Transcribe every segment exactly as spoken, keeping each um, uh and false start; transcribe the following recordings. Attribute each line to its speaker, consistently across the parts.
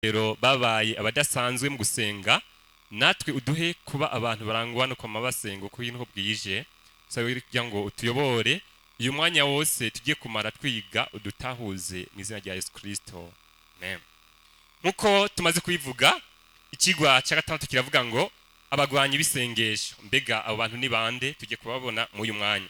Speaker 1: rero babaye abadasanzwe mu gusenga natwe uduhe kuba abantu barangwa no kwama basenga uko ibintu bwije sabe kugira ngo utuyobore uyu mwanya wose tugiye kumara twiga udutahuze mu izina rya Yesu Kristo. Amen. Nkuko tumaze kubivuga ikigwa cya gatandatu kiravuga ngo abagwanyi bisengesho, mbega abo bantu ni bande tugiye kubabona mu uyu mwanya.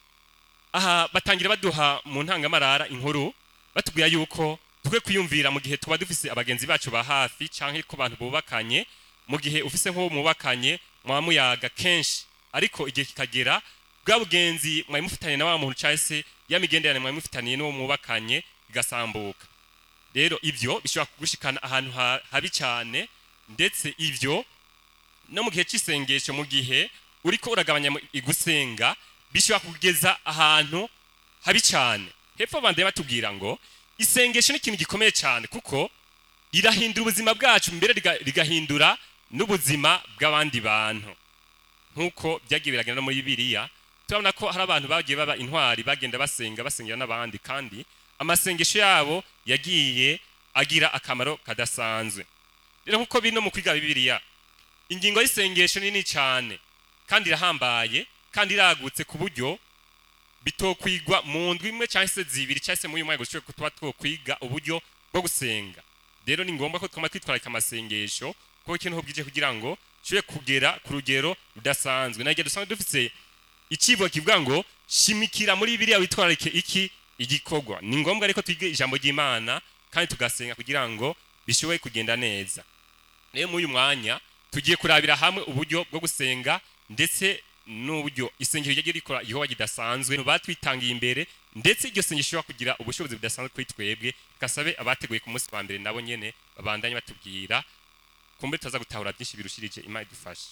Speaker 1: Aha batangira baduha mu ntangamarara inkuru batubwira yuko tukwe kwiyumvira mu gihe tuba dufise abagenzi bacu ba hafi canke ko bantu bubakanye, mu gihe ufise nko mubakanye mwamuyaga kenshi ariko igihe kikagera bwa bugenzi mwayimufitanye na wa muntu cyase yamigenderane mwayimufitaniye no mubakanye igasambuka. Rero ivyo bishobora kugushikana ahantu habi cyane, ndetse ivyo no mu gihe cy'isengesho mu gihe uriko uragabanya igusenga bishobora kugeza ahantu habi cyane. Hepfo bande batubwira ngo isengesho ni ikintu gikomeye cyane kuko rirahindura ubuzima bwacu, mbere rigahindura n'ubuzima bw'abandi bantu. Nkuko byagiye biragenda muri Bibiliya turabona ko hari abantu bagiye baba intwari bagenda basenga basengera n'abandi, kandi amasengesho yabo yagiye agira akamaro kadasanzwe. Rero nkuko bino mu kwiga Bibiliya ingingo y'isengesho nini cyane kandi irahambaye kandi iragutse ku buryo bitokwigwa mu ndwi imwe cyangwa se zibiri cyangwa se mu uyu mwaka gushobora kutuba twokwiga uburyo bwo gusenga. Rero ni ngombwa ko twama twitwararika amasengesho kuko ikintu bwije kugira ngo cyo kugera ku rugero rudasanzwe. Nagiye dusanzwe dufise ikibo kivuga ngo shimikira muri Bibiliya witwararike iki igikogwa. Ni ngombwa ariko twige ijambo ry'Imana kandi tugasenga kugira ngo bishoboye kugenda neza. Rero mu uyu mwanya tugiye kurabira hamwe uburyo bwo gusenga ndetse n'uburyo isengero ryagiye rikora Yehova gidasanzwe batwitangiye imbere, ndetse iryo sengesho kugira ubushobozi budasanzwe kuri twebwe. Kasabe abateguye ku munsi wa mbere nabo nyene babandanye batubwira kumbe tuza gutahura byinshi birushirije. Imana idufashe.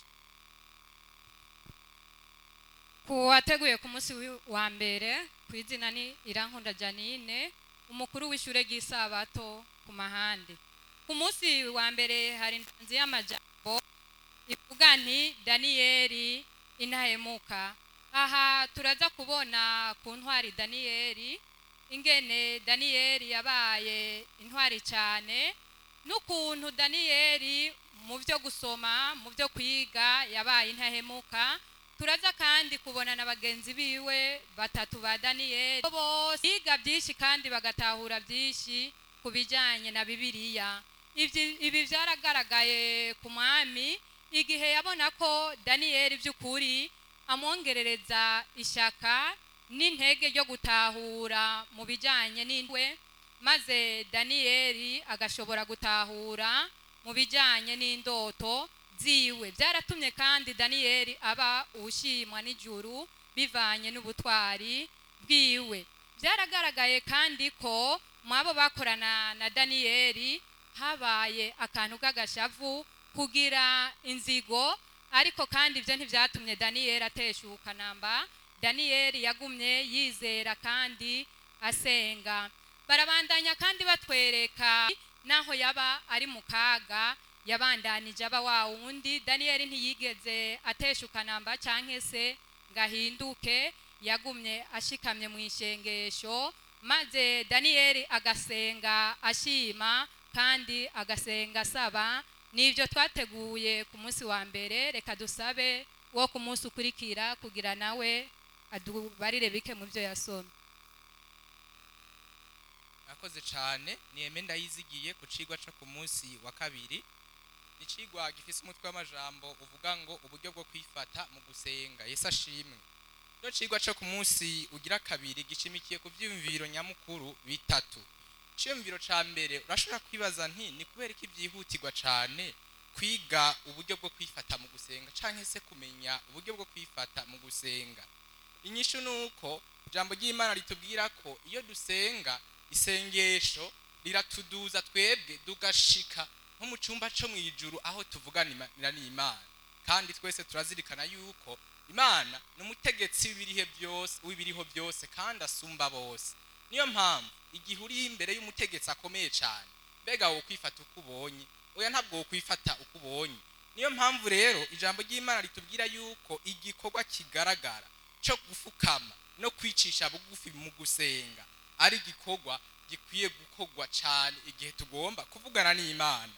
Speaker 2: Kuwateguye ku munsi wa mbere kwizina ni Irankunda Janine, umukuru w'ishure ry'isabato ku Mahande. Ku munsi wa mbere hari ntanzi y'amajambo ivuga nti Daniyeli intahemuka. Aha turaza kubona ku ntwari Daniyeli ingene Daniyeli yabaye intwari cyane, n'ukuntu Daniyeli mu byo gusoma mu byo kwiga yabaye intahemuka. Turaza kandi kubona na bagenzi biwe batatu ba Daniyeli bose biga byinshi kandi bagatahura byinshi kubijanye na Bibiliya. Ibi byaragaragaye ku mwami igihe yabona ko Daniyeli by'ukuri amwongerereza ishaka n'intege ryo gutahura mu bijanye n'indwe, maze Daniyeli agashobora gutahura mu bijanye n'indoto ziwe. Byaratumye kandi Daniyeli aba ushimwa n'ijuru bivanye n'ubutwari bwiwe. Byaragaragaye kandi ko mwabo bakorana na Daniyeli habaye akantu k'agashavu kugira inzigo, ariko kandi ibyo ntibyatumye Daniyeli ateshuka namba. Daniyeli yagumye yizera kandi asenga. Barabandanya kandi batwereka naho yaba ari mu kaga yabandanije aba wa wundi. Daniyeli ntiyigeze ateshuka namba canke se ngahinduke, yagumye ashikamye mu ishengesho, maze Daniyeli agasenga ashima kandi agasenga asaba. Nivyo twateguye ku munsi wa mbere. Reka dusabe wo ku munsi ukurikira kugira nawe adubarire bike mu byo yasomye.
Speaker 3: Akoze cyane niyeme ndayizigiye ku cigwa cyo ku munsi wa kabiri. Icigwa gifise umutwe w'amajambo uvuga ngo uburyo bwo kwifata mu gusenga. Yesu ashimwe. Cyo cigwa cyo ku munsi ugira kabiri gishimikiye ku byumviro nyamukuru bitatu. Cyumviro ca mbere urashobora kwibaza nti ni kubera iki byihutirwa cyane kwiga uburyo bwo kwifata mu gusenga canke se kumenya uburyo bwo kwifata mu gusenga. Inyishu nuko jambo ry'Imana ritubwira ko iyo dusenga isengesho riratuduza twebwe dugashika nko mu cyumba cyo mu ijuru aho tuvugana n'Imana, kandi twese turazirikana yuko Imana n'umutegetsi w'ibirihe byose w'ibiriho byose kandi asumba bose. Niyo mpamvu igihe uri imbere y'umutegetsi akomeye cyane, mbega wo kwifata uko ubonye? Oya, ntabwo wo kwifata uko ubonye. Niyo mpamvu rero ijambo ry'Imana ritubwira yuko igikorwa kigaragara cyo gufukama no kwicisha bugufi mu gusenga ari igikorwa gikwiye gukorwa cyane igihe tugomba kuvugana n'Imana